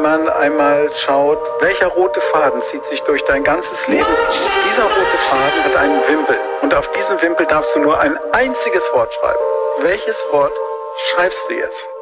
man einmal schaut, welcher rote Faden zieht sich durch dein ganzes Leben. Dieser rote Faden hat einen Wimpel und auf diesen Wimpel darfst du nur ein einziges Wort schreiben. Welches Wort schreibst du jetzt?